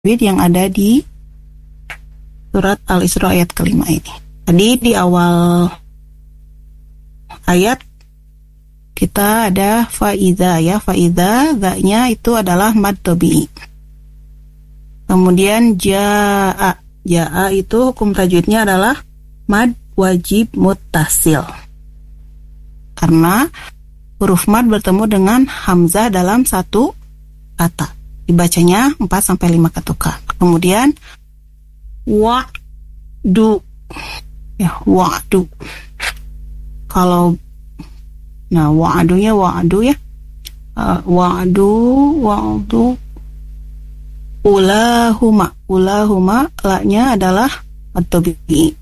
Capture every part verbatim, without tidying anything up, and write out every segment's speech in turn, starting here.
tajwid yang ada di surat Al-Isra ayat kelima ini. Tadi di awal ayat kita ada faidha ya, faidha, za-nya itu adalah mad tabi'i. Kemudian jaa, jaa itu hukum tajwidnya adalah mad wajib muttasil. Karena huruf mad bertemu dengan hamzah dalam satu kata. Dibacanya empat sampai lima ketukan. Kemudian wa'du. Ya, wa'du. Kalau nah wa'dunya wa'du ya. Uh, wa'du, wa'du ulahuma. Ulahuma la-nya adalah at-tabi'i.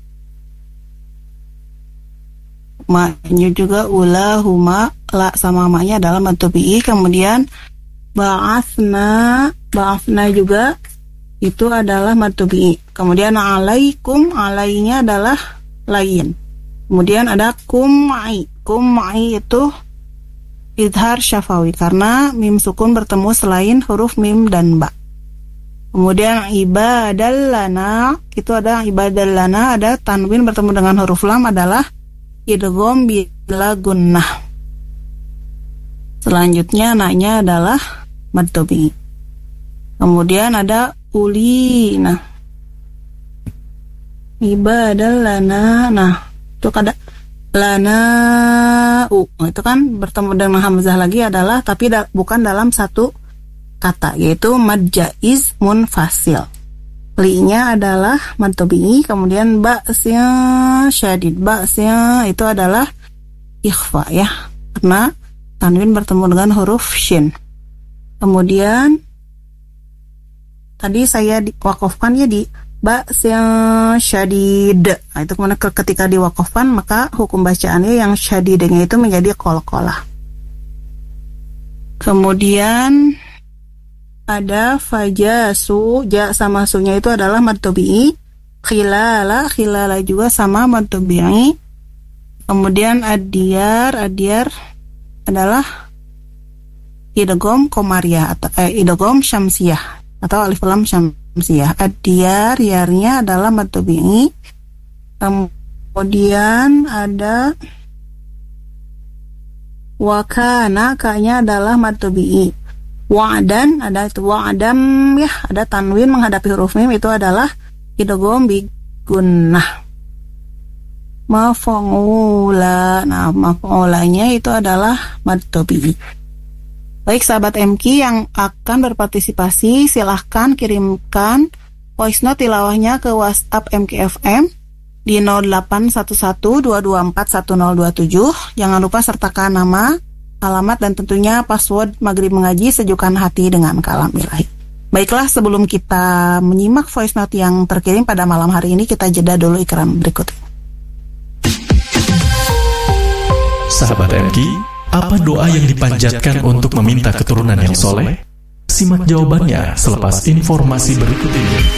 Ma-nya juga ulahuma, la sama ma-nya adalah at-tabi'i. Kemudian ba'athna, ba'athna juga itu adalah mad tabi'i. Kemudian alaikum, alainya adalah lain. Kemudian ada kumai. Kumai itu idhar syafawi karena mim sukun bertemu selain huruf mim dan ba. Kemudian ibadallana, itu ada ibadallana, ada tanwin bertemu dengan huruf lam adalah idgham bila gunnah. Selanjutnya naknya adalah mad tabi'i. Kemudian ada uli, nah ibadallana, nah itu kada lana u, itu kan bertemu dengan hamzah lagi adalah tapi da, bukan dalam satu kata, yaitu mad jaiz munfasil. Li-nya adalah mad tabi'i. Kemudian ba'snya syadid, ba'snya itu adalah ikhfa ya, karena tanwin bertemu dengan huruf shin. Kemudian tadi saya diwakafkan ya di ba'snya syadid. Nah, itu kemudian ketika diwakafkan maka hukum bacaannya yang syadidnya itu menjadi qalqalah. Kemudian ada fajasu, ja sama sunya itu adalah mad tabi'i. Khilala, khilala juga sama mad tabi'i. Kemudian adyar, adyar adalah idgham qamariyah atau eh, idgham syamsiyah atau alif lam syamsiyah. Adyar, yarnya adalah mad tabi'i. Kemudian ada wakana, ka-nya adalah mad tabi'i. Wa'dan, ada itu wa'dam ya, ada tanwin menghadapi huruf mim, itu adalah idgham bi gunnah. Maf'ula, nah maf'ulanya itu adalah mad tabi'i. Baik sahabat M Q yang akan berpartisipasi, silahkan kirimkan voice note tilawahnya ke WhatsApp M Q F M di nol delapan satu satu dua dua empat satu nol dua tujuh. Jangan lupa sertakan nama, alamat, dan tentunya password Maghrib Mengaji Sejukkan Hati dengan Kalam Ilahi. Baiklah, sebelum kita menyimak voice note yang terkirim pada malam hari ini, kita jeda dulu iklan berikut. Sahabat M Q, apa doa yang dipanjatkan untuk meminta keturunan yang soleh? Simak jawabannya selepas informasi berikut ini.